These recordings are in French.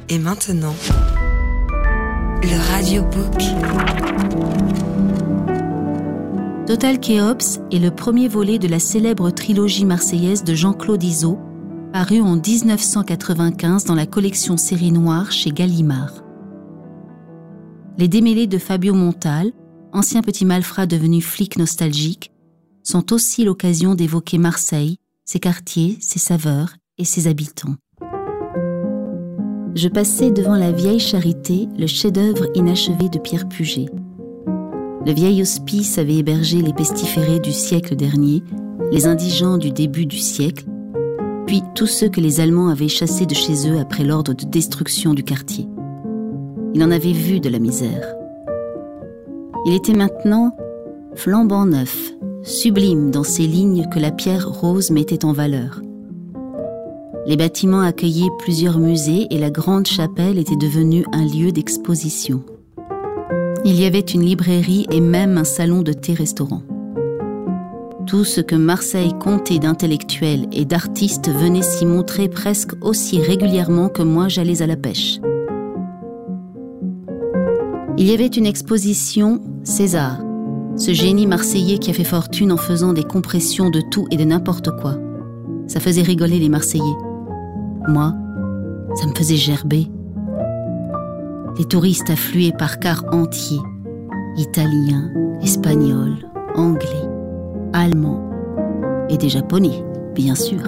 Et maintenant, le radiobook. Total Kéops est le premier volet de la célèbre trilogie marseillaise de Jean-Claude Izzo, paru en 1995 dans la collection Série Noire chez Gallimard. Les démêlés de Fabio Montal, ancien petit malfrat devenu flic nostalgique, sont aussi l'occasion d'évoquer Marseille, ses quartiers, ses saveurs et ses habitants. Je passais devant la vieille Charité, le chef-d'œuvre inachevé de Pierre Puget. Le vieil hospice avait hébergé les pestiférés du siècle dernier, les indigents du début du siècle, puis tous ceux que les Allemands avaient chassés de chez eux après l'ordre de destruction du quartier. Il en avait vu de la misère. Il était maintenant flambant neuf, sublime dans ces lignes que la pierre rose mettait en valeur. Les bâtiments accueillaient plusieurs musées et la grande chapelle était devenue un lieu d'exposition. Il y avait une librairie et même un salon de thé-restaurant. Tout ce que Marseille comptait d'intellectuels et d'artistes venait s'y montrer presque aussi régulièrement que moi j'allais à la pêche. Il y avait une exposition César, ce génie marseillais qui a fait fortune en faisant des compressions de tout et de n'importe quoi. Ça faisait rigoler les Marseillais. Moi, ça me faisait gerber. Les touristes affluaient par quarts entiers. Italiens, Espagnols, Anglais, Allemands et des Japonais, bien sûr.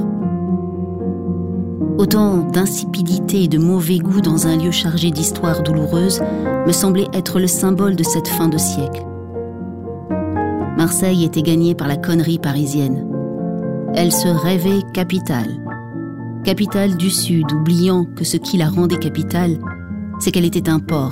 Autant d'insipidité et de mauvais goût dans un lieu chargé d'histoires douloureuses me semblait être le symbole de cette fin de siècle. Marseille était gagnée par la connerie parisienne. Elle se rêvait capitale. Capitale du Sud, oubliant que ce qui la rendait capitale, c'est qu'elle était un port.